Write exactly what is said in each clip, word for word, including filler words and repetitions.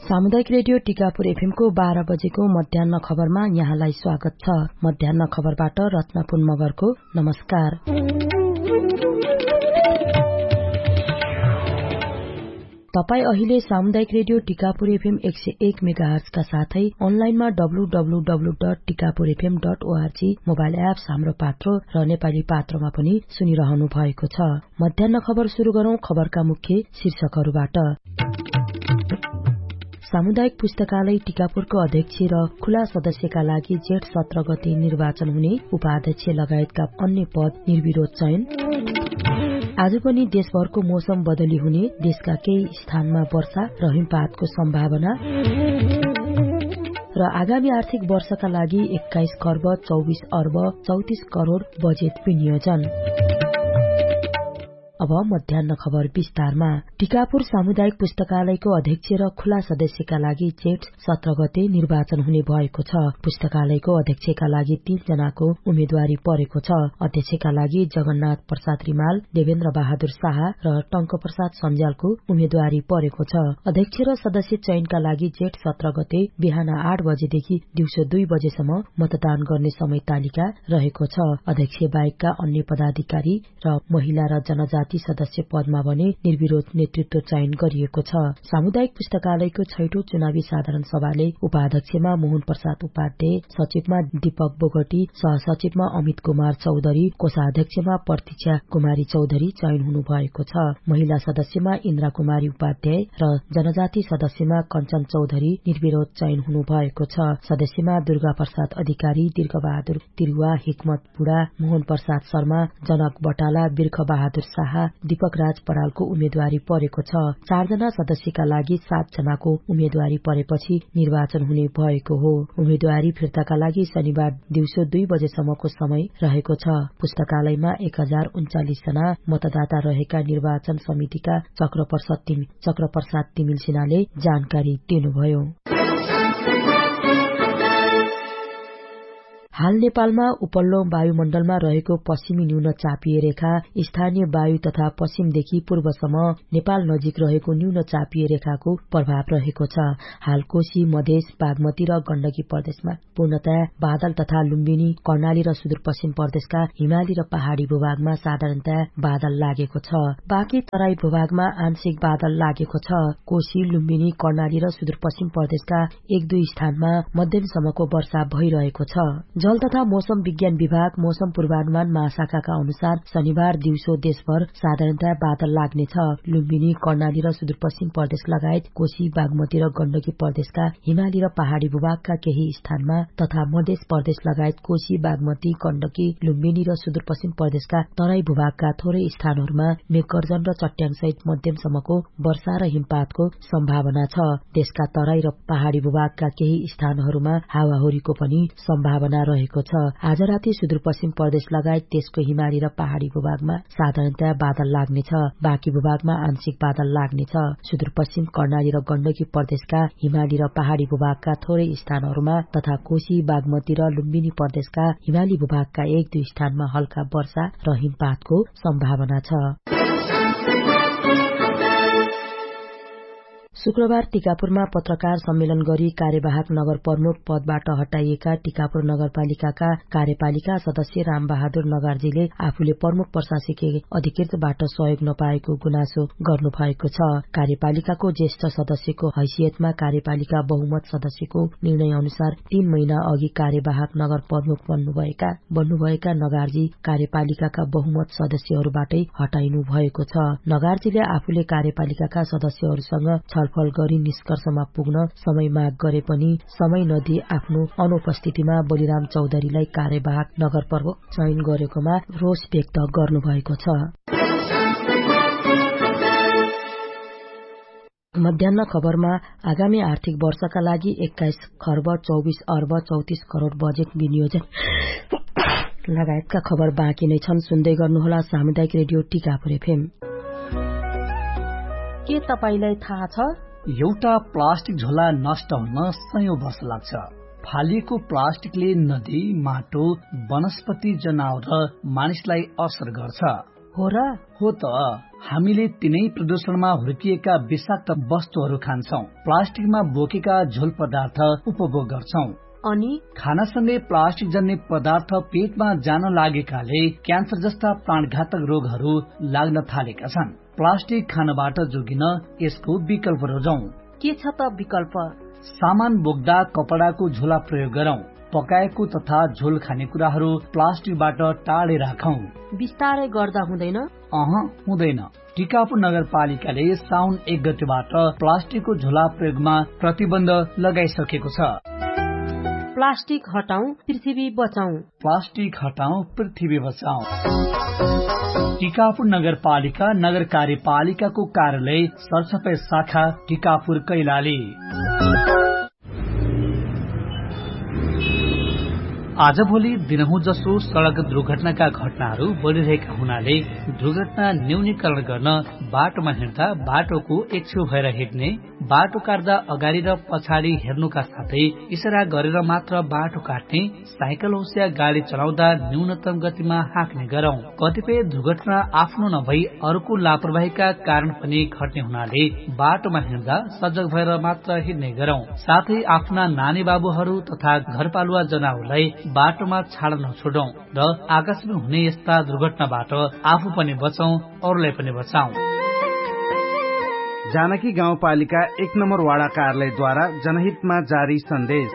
सामुदायिक radio Tikapur FM को बाह्र बजेको मध्याह्न खबरमा यहाँलाई स्वागत छ। मध्याह्न खबरबाट रत्नपुर मगरको नमस्कार। तपाई अहिले सामुदायिक रेडियो टिकापुर एफएम एक सय एक मेगाहर्ज का साथै अनलाइनमा W W W dot Tikapur FM dot ORG mobile apps हाम्रो पात्रो र नेपाली पात्रोमा पनि सुनिरहनु भएको छ। मध्याह्न खबर शुरू गरौं। खबरका मुख्य शीर्षकहरूबाट। सामुदायिक पुस्तकालय टिकापुरको अध्यक्ष र खुला सदस्यका लागि जेठ सत्र गते निर्वाचन हुने, उपाध्यक्ष लगायतका अन्य पद निर्विरोध चयन। आज पनि देशभरको मौसम बदली हुने, देशका केही स्थानमा वर्षा र हिमपातको सम्भावना र आगामी आर्थिक वर्षका लागि एक्काइस खर्ब चौबिस अर्ब चौतिस करोड़ बजेट विनियोजन। अब मध्याह्न खबर विस्तारमा। टिकापुर सामुदायिक पुस्तकालयको अध्यक्ष र खुला सदस्यका लागि जेठ सत्र गते निर्वाचन हुने भएको छ। पुस्तकालयको अध्यक्षका लागि तीन जनाको उम्मेद्वारी परेको छ। अध्यक्षका लागि जगन्नाथ प्रसाद रिमाल, देवेन्द्र बहादुर शाह र टंक प्रसाद सञ्जालको उम्मेद्वारी परेको छ। अध्यक्ष र सदस्य चयनका लागि जेठ सत्र गते बिहान आठ बजेदेखि दिउँसो दुई बजेसम्म मतदान गर्ने समय तालिका रहेको छ। अध्यक्ष बाहेकका अन्य पदाधिकारी र महिला र जनजाति सदस्य पदमा भने निर्विरोध नेतृत्व चयन गरिएको छ। सामुदायिक पुस्तकालयको छैटौं चुनावी साधारण सभाले उपाध्यक्षमा मोहन प्रसाद उपाध्याय, सचिवमा दीपक बोगटी, सहसचिवमा अमित कुमार चौधरी, कोषाध्यक्षमा प्रतीक्षा कुमारी चौधरी चयन हुनु भएको छ। महिला सदस्यमा इन्द्रा कुमारी उपाध्याय र जनजाति सदस्यमा कञ्चन चौधरी निर्विरोध चयन हुनु भएको छ। सदस्यमा दुर्गा प्रसाद अधिकारी, दीर्घ बहादुर तिरुवा, हिकमत बुढा, मोहन प्रसाद शर्मा, जनक बटाला, बिर्ख बहादुर शाह, दीपक राज परालको उम्मेद्वारी परेको छ। चारजना सदस्यका लागि सात जनाको उम्मेद्वारी परेपछि निर्वाचन हुने भएको हो। उम्मेद्वारी फिर्ताका लागि शनिबार दिउँसो दुई बजेसम्मको समय रहेको छ। पुस्तकालयमा एक हजार उन्चालिस जना मतदाता रहेका निर्वाचन समितिका चक्रप्रसाद चक्रप्रसाद तिमिल सिन्हाले जानकारी दिनुभयो। हाल नेपालमा उपल्लो वायुमण्डलमा रहेको पश्चिमी न्यून चापिय रेखा स्थानीय वायु तथा पश्चिमदेखि पूर्वसम्म नेपाल नजिक रहेको न्यून चापिय रेखाको प्रभाव रहेको छ। हाल कोशी, मधेस, बागमती र गण्डकी प्रदेशमा पूर्णतया बादल तथा लुम्बिनी, कर्णाली र सुदूरपश्चिम प्रदेशका हिमाली र पहाड़ी भूभागमा साधारणतया बादल लागेको छ। बाँकी तराई भूभागमा आंशिक बादल लागेको छ। कोशी, लुम्बिनी, कर्णाली र सुदूरपश्चिम प्रदेशका एक दुई स्थानमा मध्यमसम्मको वर्षा भइरहेको छ। जल तथा मौसम विज्ञान विभाग मौसम पूर्वानुमान महाशाखाका अनुसार शनिबार दिउँसो देशभर साधारणतया बादल लाग्नेछ। लुम्बिनी, कर्णाली र सुदूरपश्चिम प्रदेश लगायत कोशी, बागमती र गण्डकी प्रदेशका हिमाली र पहाड़ी भूभागका केही स्थानमा तथा मध्य प्रदेश लगायत कोशी, बागमती, गण्डकी, लुम्बिनी र सुदूरपश्चिम प्रदेशका तराई भूभागका थोरै स्थानहरूमा मेघगर्जन र चट्याङसहित मध्यमसम्मको वर्षा र हिमपातको सम्भावना छ। देशका तराई र पहाड़ी भूभागका केही स्थानहरूमा हावाहुरीको पनि सम्भावना रहेको छ। आज राति सुदूरपश्चिम प्रदेश लगायत देशको हिमाली र पहाड़ी भूभागमा साधारणतया बादल लाग्नेछ। बाँकी भूभागमा आंशिक बादल लाग्नेछ। सुदूरपश्चिम, कर्णाली र गण्डकी प्रदेशका हिमाली र पहाड़ी भूभागका थोरै स्थानहरूमा तथा कोशी, बागमती र लुम्बिनी प्रदेशका हिमाली भूभागका एक दुई स्थानमा हल्का वर्षा र हिमपातको सम्भावना छ। शुक्रबार टिकापुरमा पत्रकार सम्मेलन गरी कार्यवाहक नगर प्रमुख पदबाट हटाइएका टिकापुर नगरपालिकाका कार्यपालिका सदस्य रामबहादुर नगार्जीले आफूले प्रमुख प्रशासकीय अधिकृतबाट सहयोग नपाएको गुनासो गर्नुभएको छ। कार्यपालिकाको ज्येष्ठ सदस्यको हैसियतमा कार्यपालिका बहुमत सदस्यको निर्णय अनुसार तीन महिना अघि कार्यवाहक नगर प्रमुख बन्नुभएका बन्नुभएका नगार्जी कार्यपालिकाका बहुमत सदस्यहरूबाटै हटाइनु भएको छ। नगार्जीले आफूले कार्यपालिकाका सदस्यहरूसँग छलफल गरी निष्कर्षमा पुग्न समय माग गरे पनि समय नदिई आफ्नो अनुपस्थितिमा बलिराम चौधरीलाई कार्यवाहक नगर प्रमुख चयन गरेकोमा रोष व्यक्त गर्नुभएको छ। मध्याह्न खबरमा आगामी आर्थिक वर्षका लागि एक्काइस खर्ब चौबिस अर्ब चौतिस करोड़ बजेट विनियोजन लगायतका खबर बाँकी नै छन्। सुन्दै गर्नुहोला सामुदायिक रेडियो टिकापुर एफएम। के तपाईलाई थाहा छ एउटा प्लास्टिक झोला नष्ट हुन सयौं वर्ष लाग्छ। फालिएको प्लास्टिकले नदी, माटो, वनस्पति, जनावर र मानिसलाई असर गर्छ। हो र? हो त, हामीले तिनै प्रदूषणमा हुर्किएका विषाक्त वस्तुहरू खान्छौं, प्लास्टिकमा बोकेका झोल पदार्थ उपभोग गर्छौं अनि खानासँगै प्लास्टिक जन्य पदार्थ पेटमा जान लागेकाले क्यान्सर जस्ता प्राणघातक रोगहरू लाग्न थालेका छन्। प्लास्टिक खानबाट जोगिन यसको विकल्प रोजौं। के छ त विकल्प? सामान बोक्दा कपडाको झोला प्रयोग गरौं। पकाएको तथा झोल खानेकुराहरू प्लास्टिकबाट टाढे राखौं। बिस्तारै गर्दा हुँदैन? अह हुँदैन। टिकापुर नगरपालिकाले साउन एक गतेबाट प्लास्टिकको झोला प्रयोगमा प्रतिबन्ध लगाइसकेको छ। प्लास्टिक हटाऊ, पृथ्वी बचाऊ। प्लास्टिक हटाऊ, पृथ्वी बचाऊ। टिकापुर नगरपालिका नगर कार्यपालिकाको कार्यालय सरसफाई शाखा टिकापुर कैलाली। आजभोलि दिनहुँ जसो सड़क दुर्घटनाका घटनाहरू बढ़िरहेका हुनाले दुर्घटना न्यूनीकरण गर्न बाटोमा हिँड्दा बाटोको एक छेउ भएर हिँड्ने, बाटो काट्दा अगाडि र पछाडि हेर्नुका साथै इशारा गरेर मात्र बाटो काट्ने, साइकल होस् या गाड़ी चलाउँदा न्यूनतम गतिमा हाँक्ने गरौं। कतिपय दुर्घटना आफ्नो नभई अरूको लापरवाहीका कारण पनि घट्ने हुनाले बाटोमा हिँड्दा सजग भएर मात्र हिँड्ने गरौं। साथै आफ्ना नानी बाबुहरू तथा घरपालुवा जनावरलाई बाटोमा छाड्न नछोडौं र आकस्मिक हुने यस्ता दुर्घटनाबाट आफू पनि बचौं, अरूलाई पनि बचाऊ। जानकी गाउँपालिका एक नम्बर वाडा कार्यालयद्वारा जनहितमा जारी सन्देश।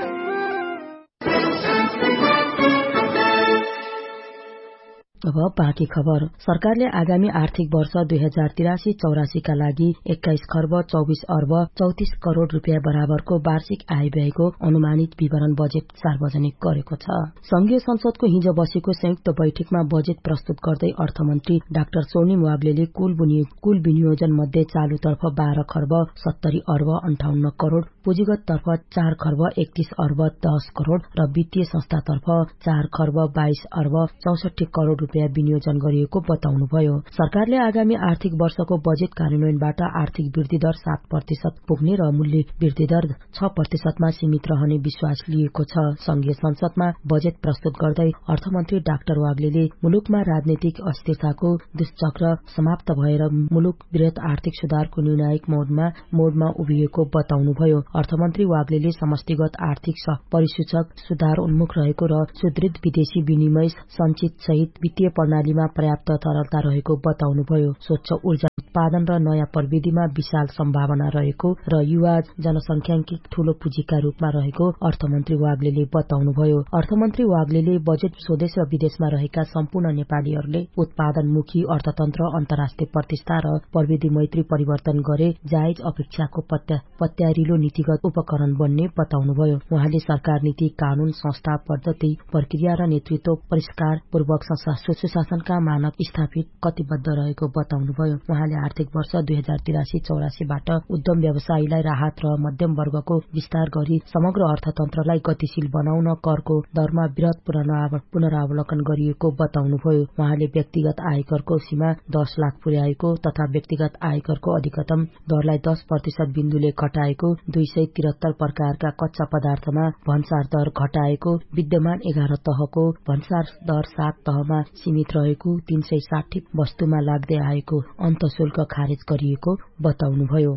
अब बाँकी खबर। सरकारले आगामी आर्थिक वर्ष दुई हजार तिरासी चौरासी का लागि एक्काइस खर्ब चौबिस अर्ब चौतिस करोड़ रूपियाँ बराबरको वार्षिक आय व्ययको अनुमानित विवरण बजेट सार्वजनिक गरेको छ। संघीय संसदको हिजो बसेको संयुक्त बैठकमा बजेट प्रस्तुत गर्दै अर्थमन्त्री डाक्टर स्वर्णिम वाग्लेले कुल कुल विनियोजन मध्ये चालुतर्फ बाह्र खर्ब सत्तरी अर्ब अन्ठाउन्न करोड़, पुँजीगत तर्फ चार खर्ब एकतीस अर्ब दस करोड़ र वित्तीय संस्थातर्फ चार खर्ब बाइस अर्ब चौसठी करोड़ रूपियाँ विनियोजन गरिएको बताउनुभयो। सरकारले आगामी आर्थिक वर्षको बजेट कार्यान्वयनबाट आर्थिक वृद्धि दर सात प्रतिशत पुग्ने र मूल्य वृद्धि दर छ प्रतिशतमा सीमित रहने विश्वास लिएको छ। संघीय संसदमा बजेट प्रस्तुत गर्दै अर्थमन्त्री डाक्टर वाग्लेले मुलुकमा राजनीतिक अस्थिरताको दुष्चक्र समाप्त भएर मुलुक वृहत आर्थिक सुधारको निर्णायक मोडमा मोडमा उभिएको बताउनुभयो। अर्थमन्त्री वाग्लेले समष्टिगत आर्थिक परिसूचक सुधार उन्मुख रहेको र सुदृढ विदेशी विनिमय संचित सहित वित्तीय प्रणालीमा पर्याप्त तरलता रहेको बताउनुभयो। स्वच्छ ऊर्जा उत्पादन र नयाँ प्रविधिमा विशाल सम्भावना रहेको र युवा जनसंख्याङ्किक ठूलो पुँजीका रूपमा रहेको अर्थमन्त्री वाग्लेले बताउनुभयो। अर्थमन्त्री वाग्लेले बजेट स्वदेश र विदेशमा रहेका सम्पूर्ण नेपालीहरूले उत्पादनमुखी अर्थतन्त्र, अन्तर्राष्ट्रिय प्रतिष्ठा र प्रविधि मैत्री परिवर्तन गरे जायज अपेक्षाको पत्यारिलो नीतिगत उपकरण बन्ने बताउनुभयो। उहाँले सरकार नीति, कानून, संस्था, पद्धति, प्रक्रिया र नेतृत्व परिष्कार पूर्वक सुशासनका मानक स्थापित कटिबद्ध रहेको बताउनुभयो। उहाँले आर्थिक वर्ष दुई हजार तिरासी चौरासीबाट उद्यम व्यवसायीलाई राहत र मध्यम वर्गको विस्तार गरी समग्र अर्थतन्त्रलाई गतिशील बनाउन करको दरमा वृहत पुनरावलोकन गरिएको बताउनुभयो। उहाँले व्यक्तिगत आयकरको सीमा दस लाख पुर्याएको तथा व्यक्तिगत आयकरको अधिकतम दरलाई दस प्रतिशत बिन्दुले घटाएको, दुई सय त्रिहत्तर प्रकारका कच्चा पदार्थमा भन्सार दर घटाएको, विद्यमान एघार तहको भन्सार दर सात तहमा सीमित रहेको, तीन सय साठी वस्तुमा लाग्दै आएको अन्त शुल्क खारेज गरिएको बताउनुभयो।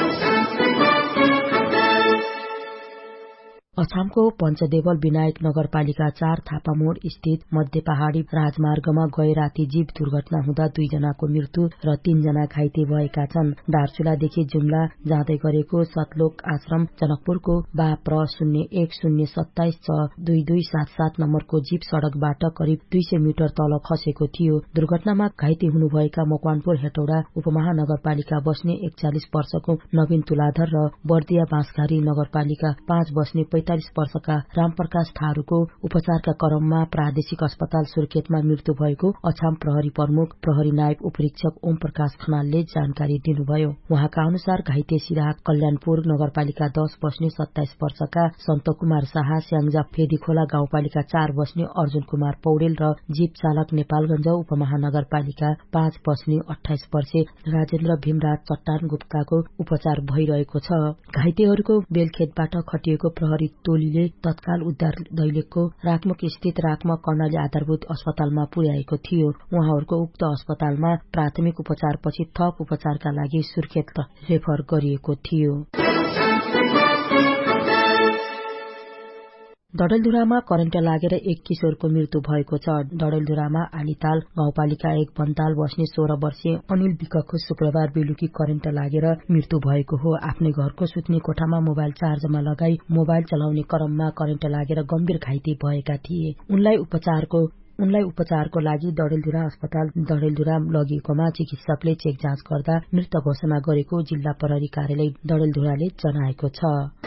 अछामको पञ्चदेवल विनायक नगरपालिका चार थापामोड़ स्थित मध्य पहाड़ी राजमार्गमा गए राति जीव दुर्घटना हुँदा दुईजनाको मृत्यु र तीनजना घाइते भएका छन्। दार्चुलादेखि जुम्ला जाँदै गरेको सतलोक आश्रम जनकपुरको बा प्र शून्य एक शून्य सत्ताइस च दुई दुई सात सात नम्बरको जीप सड़कबाट करिब दुई सय मिटर तल खसेको थियो। दुर्घटनामा घाइते हुनुभएका मकवानपुर हेटौडा उपमहानगरपालिका बस्ने एकचालिस वर्षको नवीन तुलाधर र बर्दिया बाँसघारी नगरपालिका पाँच बस्ने पैंतालिस वर्षका रामप्रकाश थारूको उपचारका क्रममा प्रादेशिक अस्पताल सुर्खेतमा मृत्यु भएको अछाम प्रहरी प्रमुख प्रहरी नायब उपरीक्षक ओम प्रकाश खनालले जानकारी दिनुभयो। उहाँका अनुसार घाइते सिराहा कल्याणपुर नगरपालिका दस बस्ने सत्ताइस वर्षका सन्त कुमार शाह, स्याङ्जा फेदीखोला गाउँपालिका चार बस्ने अर्जुन कुमार पौडेल र जीप चालक नेपालगंज उपमहानगरपालिका पाँच बस्ने अठाइस वर्षे राजेन्द्र भीमराज चट्टान गुप्ताको उपचार भइरहेको छ। घाइतेहरूको बेलखेतबाट खटिएको प्रहरी टोलीले तत्काल उद्धार दैलेखको राकमुख स्थित राकमा कर्णाली आधारभूत अस्पतालमा पुर्याएको थियो। उहाँहरूको उक्त अस्पतालमा प्राथमिक उपचारपछि थप उपचारका लागि सुर्खेत रेफर गरिएको थियो। डडेलधुरामा करेन्ट लागेर एक किशोरको मृत्यु भएको छ। डडेलधुरामा आलीताल गाउँपालिका एक वनताल बस्ने सोह्र वर्षीय अनिल विकको शुक्रबार बेलुकी करेन्ट लागेर मृत्यु भएको हो। आफ्नै घरको सुत्ने कोठामा मोबाइल चार्जमा लगाई मोबाइल चलाउने क्रममा करेन्ट लागेर गम्भीर घाइते भएका थिए। उनलाई उपचारको उनलाई उपचारको लागि डडेलधुरा अस्पताल डडेलधुरा लगिएकोमा चिकित्सकले चेक जाँच गर्दा मृत घोषणा गरेको जिल्ला प्रहरी कार्यालय डडेलधुराले जनाएको छ।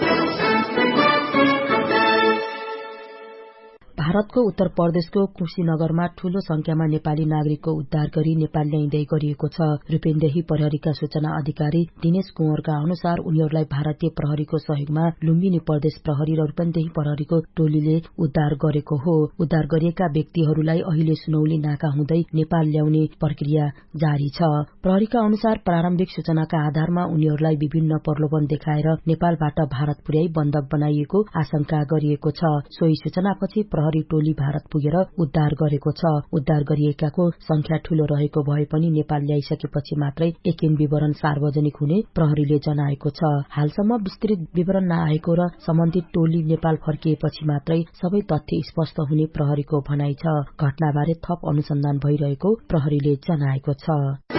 भारतको उत्तर प्रदेशको कुशीनगरमा ठूलो संख्यामा नेपाली नागरिकको उद्धार गरी नेपाल ल्याइँदै गरिएको छ। रूपेन्देही प्रहरीका सूचना अधिकारी दिनेश कुँवरका अनुसार उनीहरूलाई भारतीय प्रहरीको सहयोगमा लुम्बिनी प्रदेश प्रहरी र रूपेन्देही प्रहरीको टोलीले उद्धार गरेको हो। उद्धार गरिएका व्यक्तिहरूलाई अहिले सुनौली नाका हुँदै नेपाल ल्याउने प्रक्रिया जारी छ। प्रहरीका अनुसार प्रारम्भिक सूचनाका आधारमा उनीहरूलाई विभिन्न प्रलोभन देखाएर नेपालबाट भारत पुर्याई बन्धक बनाइएको आशंका गरिएको छ। सोही सूचनापछि प्रहरी टोली भारत पुगेर उद्धार गरेको छ। उद्धार गरिएकाको संख्या ठूलो रहेको भए पनि नेपाल ल्याइसकेपछि मात्रै एकिन विवरण सार्वजनिक हुने प्रहरीले जनाएको छ। हालसम्म विस्तृत विवरण नआएको र सम्बन्धित टोली नेपाल फर्किएपछि मात्रै सबै तथ्य स्पष्ट हुने प्रहरीको भनाइ छ। घटनाबारे थप अनुसन्धान भइरहेको प्रहरीले जनाएको छ।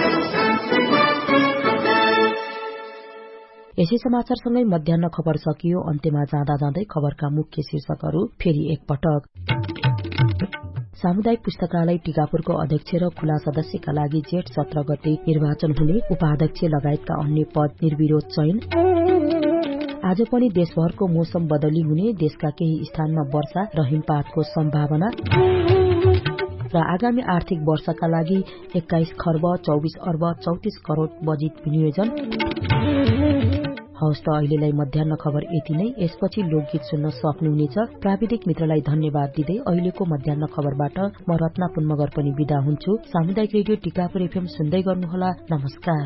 यसै समाचारसँगै मध्याह्न खबर सकियो। अन्त्यमा जाँदा जाँदै खबरका मुख्य शीर्षकहरू फेरि एकपटक। सामुदायिक पुस्तकालय टिकापुरको अध्यक्ष र खुला सदस्यका लागि जेठ सत्र गते निर्वाचन हुने, उपाध्यक्ष लगायतका अन्य पद निर्विरोध चयन। आज पनि देशभरको मौसम बदली हुने, देशका केही स्थानमा वर्षा र हिमपातको सम्भावना। र आगामी आर्थिक वर्षका लागि एक्काइस खर्ब चौबिस अर्ब चौतिस करोड़ बजेट विनियोजन। हवस् त अहिलेलाई मध्याह्न खबर यति नै। यसपछि लोकगीत सुन्न सक्नुहुनेछ। प्राविधिक मित्रलाई धन्यवाद दिँदै अहिलेको मध्याह्न खबरबाट म रत्ना पुन्मगर पनि विदा हुन्छु। सामुदायिक रेडियो टिकापुर एफएम सुन्दै गर्नुहोला। नमस्कार।